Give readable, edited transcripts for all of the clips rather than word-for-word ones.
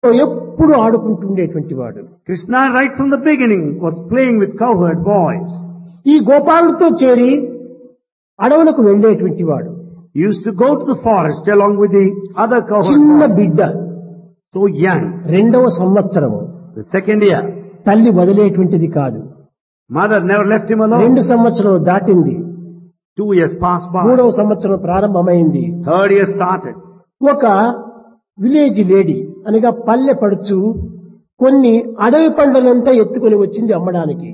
ఎప్పుడు ఆడుకుంటుండేటువంటి వాడు. Krishna right from the beginning was playing with cowherd boys. ఈ గోపాలతో చేరి అడవులకు వెళ్ళేటువంటి వాడు. He used to go to the forest along with the other cowherd చిన్న boys. బిడ్డ, So young. రెండవ సంవత్సరము, The second year. తల్లి వదిలేటువంటిది కాదు. Mother never left him alone. 2 సంవత్సరాలు దాటింది, 2 years passed by. 3వ సంవత్సరం ప్రారంభమైంది. 3rd year started. ఒక విలేజ్ లేడీ అనగా పల్లె పడుచు కొన్ని అడవి పండ్లనంతా ఎత్తుకొని వచ్చింది అమ్మడానికి.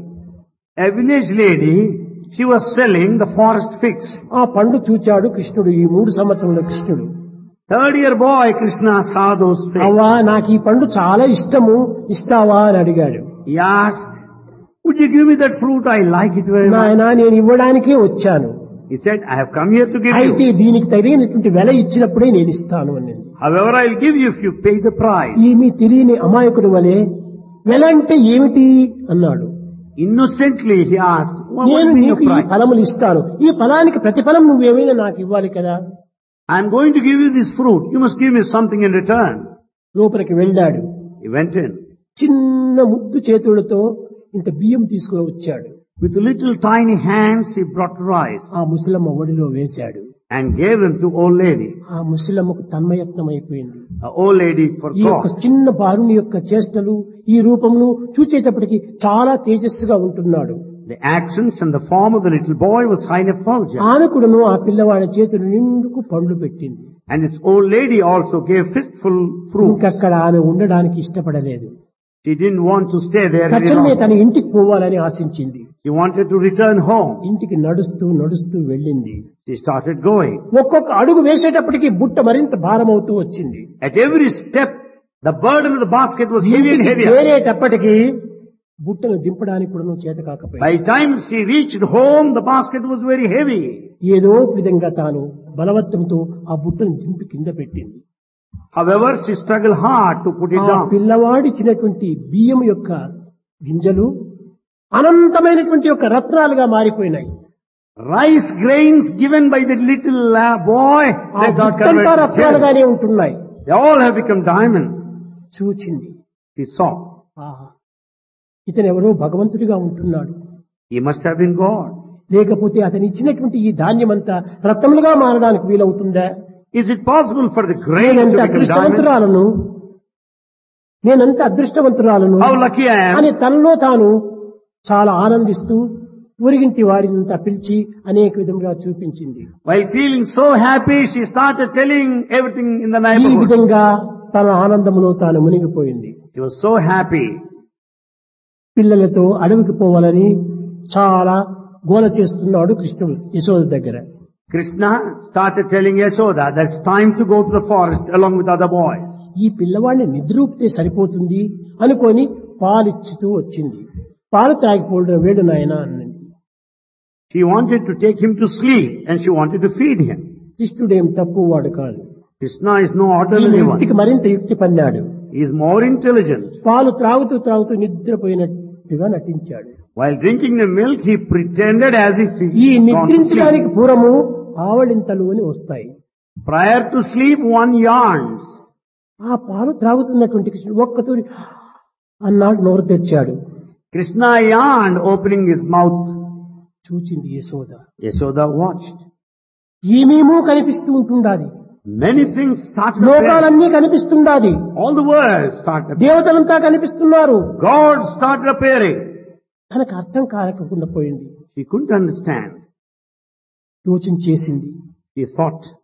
A village lady, she was selling the forest figs. ఆ పండు చూచాడు కృష్ణుడు. ఈ 3 సంవత్సరంలో కృష్ణుడు, 3rd year boy Krishna saw those figs. అవ్వా నాకు ఈ పండు చాలా ఇష్టము, ఇస్తావా అని అడిగాడు. He asked, would you give me that fruit? I like it very much. నాయనా నేను ఇవ్వడానికే వచ్చాను, He said, I have come here to give అయితే you. దీనికి తగినటువంటి వెల ఇచ్చినప్పుడే నేను ఇస్తాను అన్నది. However, I'll give you if you pay the price. ఏమీ తెలియని అమాయకుడి వలె వెల అంటే ఏమిటి అన్నాడు. Innocently he asked, what నేను will be your నీకు ఈ price? ఫలములు ఇస్తాను, ఈ ఫలానికి ప్రతిఫలం నువ్వేమైనా నాకు ఇవ్వాలి కదా. I'm going to give you this fruit. You must give me something in return. లోపలికి వెళ్ళాడు. He went in. చిన్న ముద్దు చేతులతో ఇంత బియ్యం తీసుకుని వచ్చాడు. With little tiny hands he brought rice ఆ ముసలమ్మ ఒడిలో వేశాడు. and gave them to old lady. ఆ ముసలమ్మకు తన్మయత్నం అయిపోయింది. The old lady ఈ యొక్క forgot. చిన్న బాలుని యొక్క చేష్టలు, ఈ రూపమును చూచేటప్పటికి చాలా తేజస్సుగా ఉంటున్నాడు. The actions and the form of the little boy was highly effulgent. ఆనకుడును ఆ పిల్లవాడి చేతులు నిండుకు పండ్లు పెట్టింది. And this old lady also gave fistful fruits. ఇంకక్కడ ఆమె ఉండడానికి ఇష్టపడలేదు. She didn't want to stay there any తక్షణమే longer. తన ఇంటికి పోవాలని ఆశించింది. She wanted to return home. ఇంటికి నడుస్తూ నడుస్తూ వెళ్ళింది. She started going. ఒక్కొక్క అడుగు వేసేటప్పటికి బుట్ట మరింత భారమవుతూ వచ్చింది. At every step, the burden of the basket was heavy and ఇంటికి heavier. చేరేటప్పటికి బుట్టను దింపడానికి కూడా నువ్వు చేత కాకపోయింది. By the time she reached home, the basket was very heavy. ఏదో విధంగా తాను బలవత్తంతో ఆ బుట్టను దింపి కింద పెట్టింది. However, she struggled hard to put it ఆ down. పిల్లవాడి ఇచ్చినటువంటి బియ్యం యొక్క గింజలు అనంతమైనటువంటి యొక్క రత్నాలుగా మారిపోయినాయి. Rice grains given by the little boy, ఆ they got బుట్టంతా converted to gems. రత్నాలుగానే ఉంటున్నాయి. They all have become diamonds. చూచింది. He saw. ఆహా, ఇతను ఎవరో భగవంతుడిగా ఉంటున్నాడు, He must have been God. లేకపోతే అతను ఇచ్చినటువంటి ఈ ధాన్యమంతా రత్నములుగా మారడానికి వీలవుతుందా? Is it possible for the grain to నేనంత become diamonds? అదృష్టవంతురాలను, నేనంత అదృష్టవంతురాలను How lucky I am. అని తనలో తాను చాలా ఆనందిస్తూ ఊరిగింటి వారినంతా పిలిచి అనేక విధంగా చూపించింది. While feeling so happy, she started telling everything in the ఈ neighborhood. విధంగా తన ఆనందములో తాను మునిగిపోయింది. She was so happy. పిల్లలతో అడవికి పోవాలని చాలా గోల చేస్తున్నాడు కృష్ణుడు యశోద దగ్గర. Krishna started telling Yashoda that it's time to go to the forest along with other boys. ఈ పిల్లవాడిని నిద్రూపితే సరిపోతుంది అనుకొని పాలిచ్చుతూ వచ్చింది. పాలు తాగిపోవడం వేడు నాయనా అన్నది. She wanted to take him to sleep and she wanted to feed him. కృష్ణుడేం తక్కువ వాడు కాదు. Krishna is no ఈ ordinary one. వ్యక్తికి మరింత యుక్తి పన్నాడు. He is more intelligent. పాలు త్రాగుతూ త్రాగుతూ నిద్రపోయినట్టుగా నటించాడు. While drinking the milk, he pretended as if he ఈ was gone to నిద్రించడానికి sleep. పూర్వము ఆవళింతలు అని వస్తాయి. Prior to sleep, one yarns. ఆ పాలు త్రాగుతున్నటువంటి కృష్ణుడు ఒక్కతూరి అన్నాడు, నోరు తెచ్చాడు. Krishna yawned, opening his mouth. చూచింది యశోద. Yashoda watched. ఏమేమో కనిపిస్తూ ఉంటుండాది. Many things started appearing. లోకాలన్నీ కనిపిస్తుండాది. All the world started appearing. దేవతలంతా కనిపిస్తున్నారు. God started appearing. తనకు అర్థం కాకుండా పోయింది. She couldn't understand. యోచన చేసింది. She thought,